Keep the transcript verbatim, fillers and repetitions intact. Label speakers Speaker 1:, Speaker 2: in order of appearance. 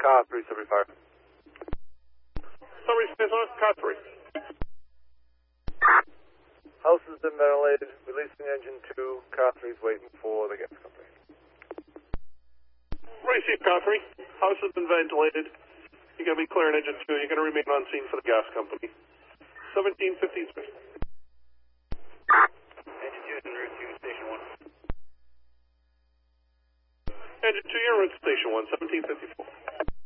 Speaker 1: car three seventy-five.
Speaker 2: Summary space on car three.
Speaker 1: House has been ventilated. Releasing engine two. Car three is waiting for the gas company.
Speaker 2: Receive car three. House has been ventilated. You're going to be clearing engine two. You're going to remain on scene for the gas company. seventeen fifty-six.
Speaker 1: Engine two is en route to station one.
Speaker 2: Engine two, you're en route to station one, seventeen fifty-four.